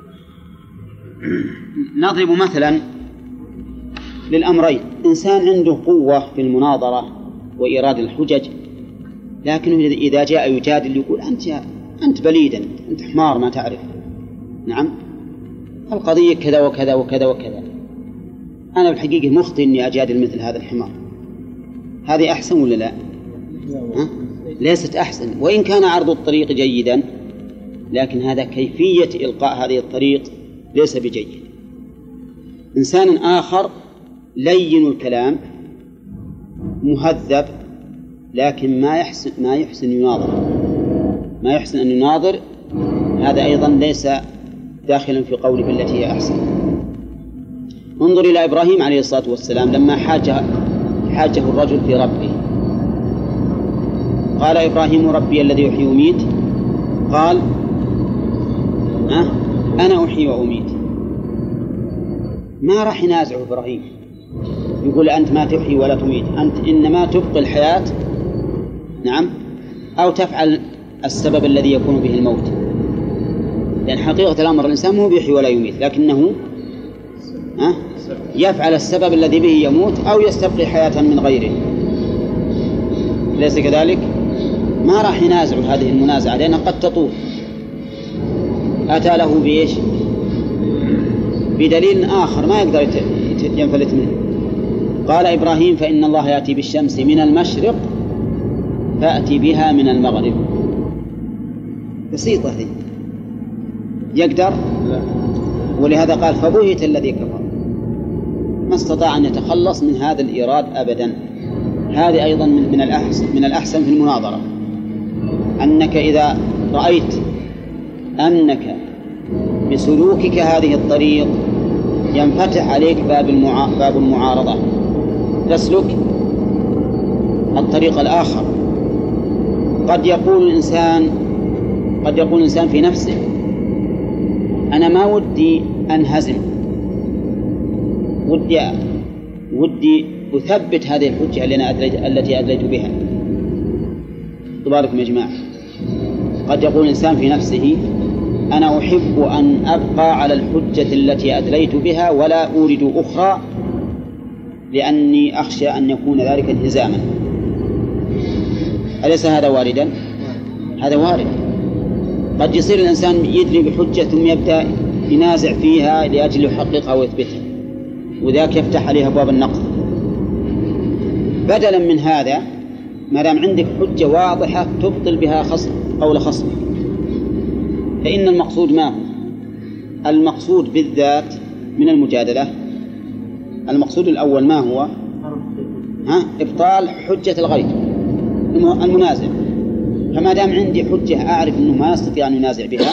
نضرب مثلا للأمرين: إنسان عنده قوة في المناظرة وإيراد الحجج، لكنه إذا جاء يجادل يقول أنت أنت بليدا، أنت حمار ما تعرف، نعم القضية كذا وكذا وكذا وكذا، أنا بالحقيقة مخطئ إني أجادل مثل هذا الحمار. هذه أحسن ولا لا؟ ها؟ ليست أحسن، وإن كان عرض الطريق جيدا، لكن هذا كيفية إلقاء هذه الطريق ليس بجيد. إنسان آخر لين الكلام مهذب، لكن ما يحسن ما يحسن يناظر ما يحسن أن يناظر، هذا أيضا ليس داخلا في قوله بالتي هي أحسن. انظر إلى إبراهيم عليه الصلاة والسلام لما حاجه حاجه الرجل في ربه، قال إبراهيم ربي الذي يحيي ويميت، قال أه؟ أنا أحيي وأميت. ما راح ينازعه إبراهيم يقول أنت ما تحيي ولا تميت، أنت إنما تبقي الحياة، نعم، أو تفعل السبب الذي يكون به الموت، لأن حقيقة الأمر الإنسان مو بيحيي ولا يميت، لكنه أه؟ يفعل السبب الذي به يموت أو يستبقي حياة من غيره، ليس كذلك؟ ما راح ينازع هذه المنازعة لأنها قد تطول. أتى له بإيش؟ بدليل آخر ما يقدر ينفلت منه. قال إبراهيم فإن الله يأتي بالشمس من المشرق فأتي بها من المغرب. بسيطة هذه، يقدر؟ ولهذا قال فبهت الذي كفر، ما استطاع أن يتخلص من هذا الإيراد أبدا. هذه أيضا من الأحسن من الأحسن في المناظرة، أنك إذا رأيت أنك بسلوكك هذه الطريق ينفتح عليك باب المعا... باب المعارضة، تسلك الطريق الآخر. قد يقول الإنسان قد يقول الإنسان في نفسه أنا ما ودي أنهزم، ودي ودي أثبت هذه الحجة اللي أنا أدلج... التي أدلجت بها. تباركم يا جماعة، قد يقول الإنسان في نفسه أنا أحب أن أبقى على الحجة التي أدليت بها ولا أورد أخرى، لأني أخشى أن يكون ذلك انهزاما. أليس هذا واردا؟ هذا وارد. قد يصير الإنسان يدلي بحجة ثم يبدأ ينازع فيها لأجل يحققها ويثبتها، وذاك يفتح عليها أبواب النقد. بدلا من هذا، ما دام عندك حجة واضحة تبطل بها خصم قول خصمك، فإن المقصود ما هو؟ المقصود بالذات من المجادلة، المقصود الأول ما هو؟ ها؟ إبطال حجة الغير المنازع. فما دام عندي حجة أعرف أنه ما يستطيع أن ينازع بها،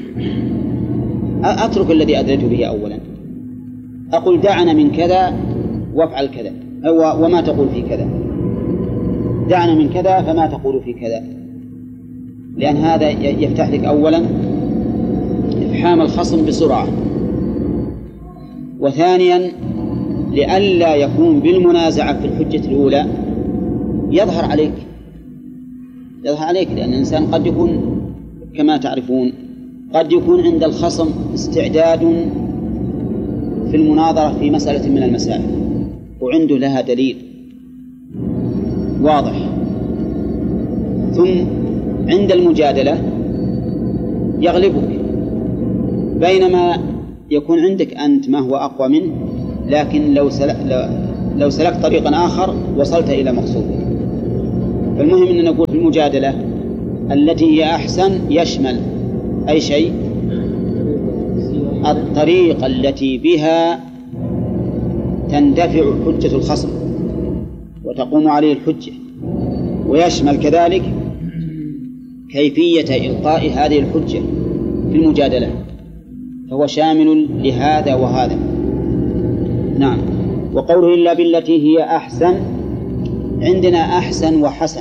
أترك الذي أدلت به أولا، أقول دعنا من كذا وافعل كذا، وما تقول في كذا، دعنا من كذا فما تقول في كذا، لأن هذا يفتح لك أولا إفحام الخصم بسرعة، وثانيا لئلا يكون بالمنازعة في الحجة الأولى يظهر عليك يظهر عليك لأن الإنسان قد يكون كما تعرفون قد يكون عند الخصم استعداد في المناظرة في مسألة من المسائل وعنده لها دليل واضح، ثم عند المجادلة يغلبك، بينما يكون عندك أنت ما هو أقوى منه، لكن لو, سل... لو سلكت طريقا آخر وصلت إلى مقصودك. فالمهم أن نقول في المجادلة التي هي أحسن يشمل أي شيء؟ الطريقة التي بها تندفع حجة الخصم وتقوم عليه الحجة، ويشمل كذلك كيفية إلقاء هذه الحجة في المجادلة، فهو شامل لهذا وهذا. نعم. وقوله إلا بالتي هي أحسن، عندنا أحسن وحسن.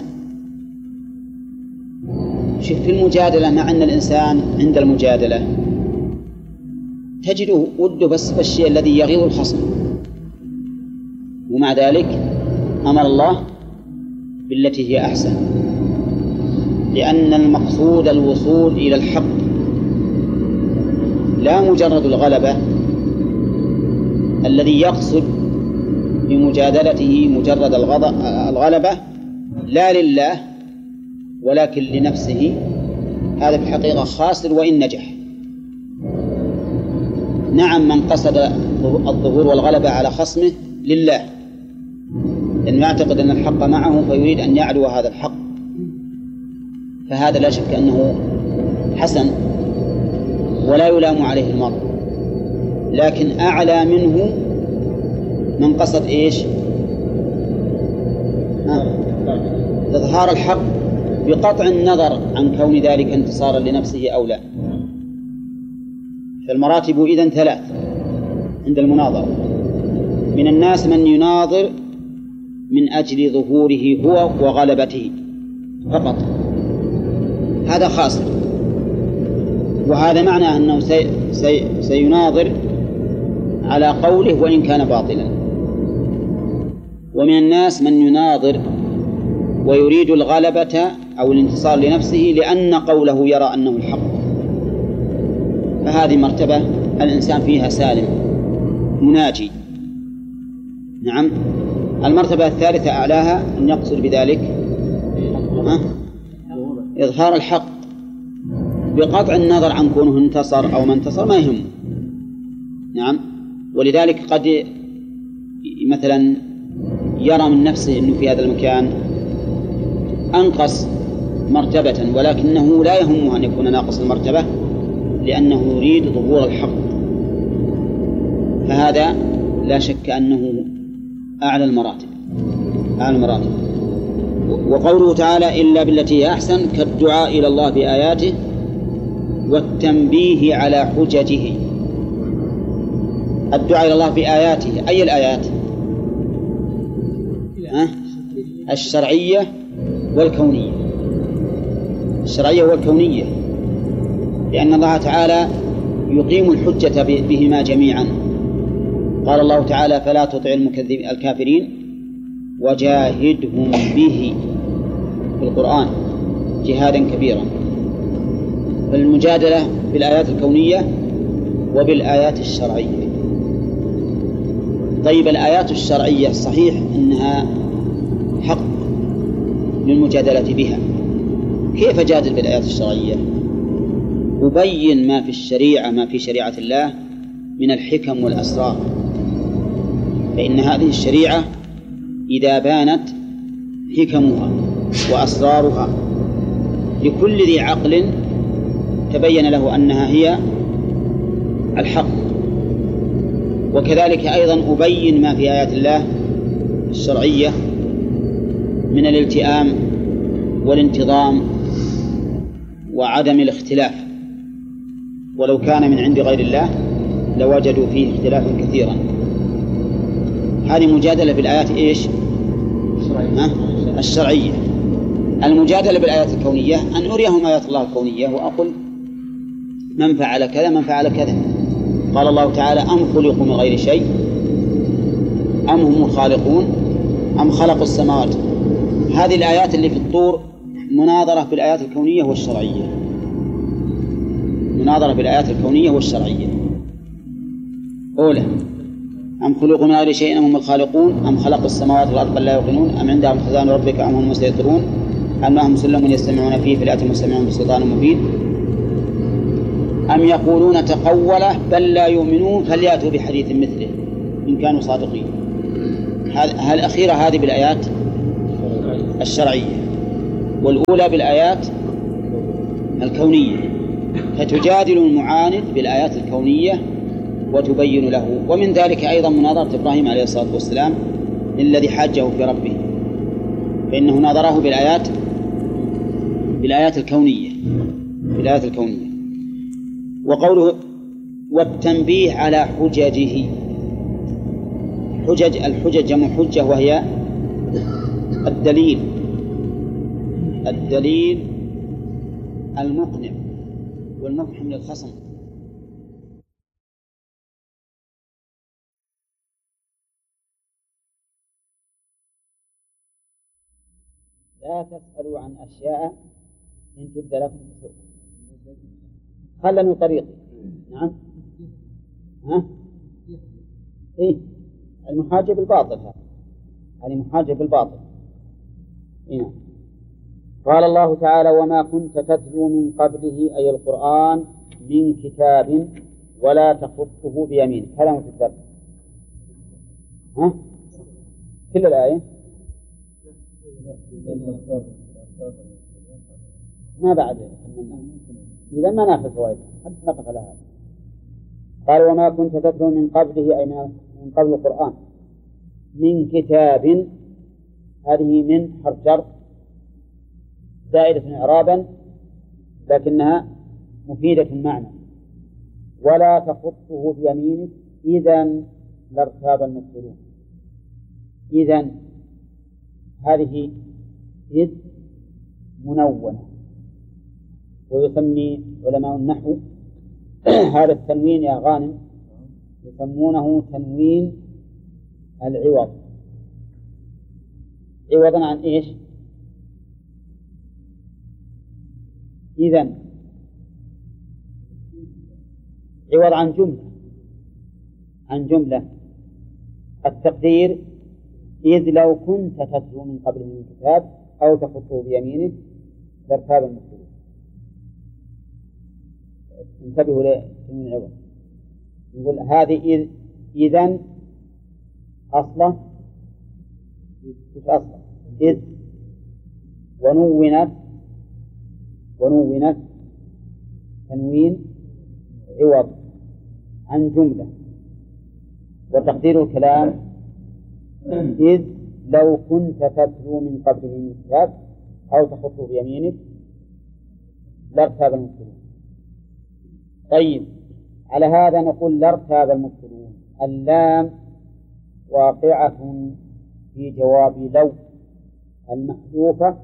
شوف في المجادلة، مع أن الإنسان عند المجادلة تجده وده بس بالشيء الذي يغيظ الخصم، ومع ذلك أمر الله بالتي هي أحسن، لأن المقصود الوصول إلى الحق لا مجرد الغلبة. الذي يقصد بمجادلته مجرد الغلبة لا لله ولكن لنفسه، هذا في الحقيقة خاسر وإن نجح. نعم، من قصد الظهور والغلبة على خصمه لله، لأنه يعتقد أن الحق معه فيريد أن يعلو هذا الحق، فهذا لا شك أنه حسن ولا يلام عليه المرء. لكن أعلى منه من قصد إيش؟ إظهار الحق بقطع النظر عن كون ذلك انتصارا لنفسه أو لا. فالمراتب إذن ثلاث عند المناظرة. من الناس من يناظر من أجل ظهوره هو وغلبته فقط، هذا خاسر، وهذا معنى أنه سي سي سيناظر على قوله وإن كان باطلا. ومن الناس من يناظر ويريد الغلبة أو الانتصار لنفسه لأن قوله يرى أنه الحق، فهذه مرتبة الإنسان فيها سالم مناجي. نعم. المرتبة الثالثة أعلاها أن يقصد بذلك إظهار الحق بقطع النظر عن كونه انتصر أو ما انتصر، ما يهم. نعم. ولذلك قد مثلا يرى من نفسه أنه في هذا المكان أنقص مرتبة، ولكنه لا يهمه أن يكون ناقص المرتبة لأنه يريد ظهور الحق، فهذا لا شك أنه أعلى المراتب أعلى المراتب. وقوله تعالى إلا بالتي هي أحسن كالدعاء إلى الله بآياته والتنبيه على حججه. الدعاء إلى الله بآياته، أي الآيات؟ أه؟ الشرعية والكونية. الشرعية والكونية، لأن الله تعالى يقيم الحجة بهما جميعا. قال الله تعالى فلا تطع المكذبين الكافرين وجاهدهم به في القرآن جهادا كبيرا. فالمجادلة بالآيات الكونية وبالآيات الشرعية. طيب الآيات الشرعية صحيح أنها حق للمجادلة بها، كيف جادل بالآيات الشرعية؟ أبين ما في الشريعة ما في شريعة الله من الحكم والأسرار، فإن هذه الشريعة إذا بانت حكمها وأسرارها لكل ذي عقل تبين له أنها هي الحق. وكذلك أيضا أبين ما في آيات الله الشرعية من الالتئام والانتظام وعدم الاختلاف، ولو كان من عند غير الله لوجدوا فيه اختلافا كثيرا. هذه مجادلة بالآيات إيش؟ الشرعية. المجادلة بالآيات الكونية أن أريهم آيات الله الكونية وأقول من فعل كذا من فعل كذا. قال الله تعالى أم خلقوا من غير شيء أم هم الخالقون أم خلقوا السماوات. هذه الآيات اللي في الطور مناظرة بالآيات الكونية والشرعية، مناظرة بالآيات الكونية والشرعية. أولى أم خلقوا من غير شيء أم هم الخالقون أم خلقوا السماوات والأرض بل لا يوقنون أم عندهم خزائن ربك أم هم المسيطرون أم لهم سلم يستمعون فيه فليأتوا مستمعون بسلطان مبين أم يقولون تقوله بل لا يؤمنون فليأتوا بحديث مثله إن كانوا صادقين. الأخيرة هذه بالآيات الشرعية والأولى بالآيات الكونية، فتجادل المعاند بالآيات الكونية وتبين له. ومن ذلك أيضا مناظرة إبراهيم عليه الصلاة والسلام الذي حاجه في ربه، فإنه ناظره بالآيات بالآيات الكونية بالآيات الكونية. وقوله والتنبيه على حججه، حجج الحجج جمع حجة وهي الدليل الدليل المقنع والمفهم للخصم. لا تسألوا عن أشياء إن تبد لكم تسؤكم. خلنوا طريقي. نعم. ها؟ إيه؟ المحاجة بالباطل هذا، هذه محاجة بالباطل. إيه؟ قال الله تعالى وما كنت تتلو من قبله أي القرآن من كتاب ولا تخطه بيمينك. هذا هو في الدرس. ها؟ كل الآية ما بعد إذا ما ناخذ فوائد حتى نقف على هذا. قال وما كنت تتلو من قبله أي من قبل القرآن من كتاب، هذه من حرف جر زائدة إعرابا لكنها مفيدة المعنى. ولا تخطه بيمينك إذن لارتاب المبطلون. إذن هذه إذ منونة، ويسمي علماء النحو هذا التنوين يا غانم يسمونه تنوين العوض. عوضا عن إيش؟ إذن عوض عن جملة عن جملة التقدير إذ لو كنت تتلو من قبله من كتاب أو تخطه بيمينك لارتاب المبطلون. انتبهوا لتنوين العوض. نقول هذه إذ إذن أصله مش أصله إذ ونونت ونونت تنوين عوض عن جملة، وتقدير الكلام إذ لو كنت تتلو من قبله من كتاب أو تخطه بيمينك لارتاب المبطلون. طيب على هذا نقول لارتاب المبطلون. اللام واقعة في جواب لو المحذوفة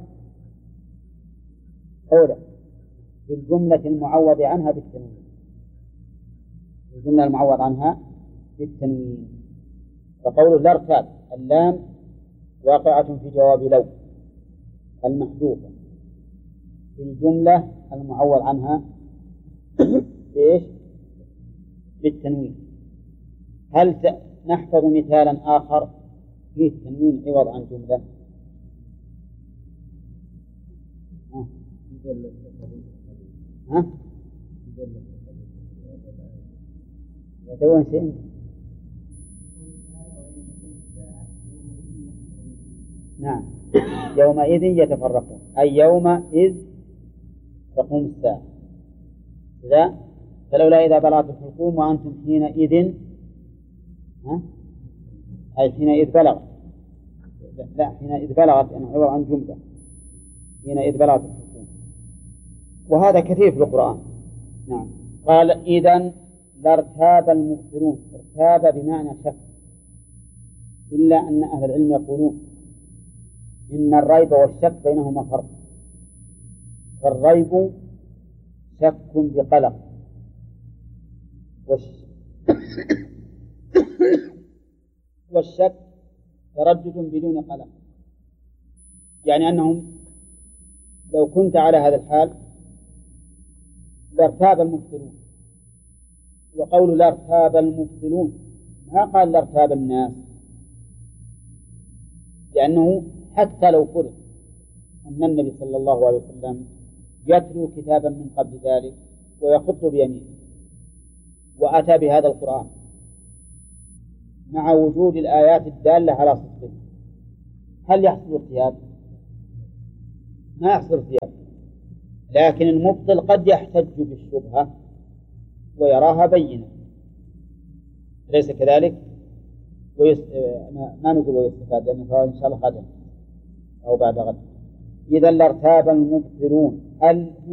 أولى في الجملة المعوض عنها بالتنوين، الجملة المعوض عنها بالتنوين. فقوله لارتاب اللام واقعة في جواب لو المحذوفة في الجملة المعوض عنها إيش؟ بالتنوين. هل نحفظ مثالا آخر فيه التنوين عوض عن جملة؟ ها؟ ها؟ يتوين شيء؟ نعم يومئذ يتفرقون أي يومئذ تقوم الساعة. لا فلولا إذا بلغت الحلقوم وأنتم حينئذ ها؟ أي حينئذ بلغت لا حينئذ بلغت يعني عوض عن جملة حينئذ بلغت الحلقوم، وهذا كثير في القرآن. نعم. قال إذن لارتاب المبطلون. ارتاب بمعنى شك، إلا أن أهل العلم يقولون إن الريب والشك بينهما فرق. فالريب شك بقلق والشك تردد بدون قلق، يعني أنهم لو كنت على هذا الحال لارتاب المبطلون. وقول لارتاب المبطلون ما قال لارتاب الناس، لأنه حتى لو فرض أن النبي صلى الله عليه وسلم يتلو كتابا من قبل ذلك ويخط بيمينه وأتى بهذا القرآن مع وجود الآيات الدالة على صدقه هل يحصل ارتياب؟ ما يحصل ارتياب، لكن المبطل قد يحتج بالشبهة ويراها بينة، ليس كذلك؟ ويس... ما نقول ويستفاد لأنه يعني إن شاء الله غدا أو بعد غد. إذا لارتاب المبطلون.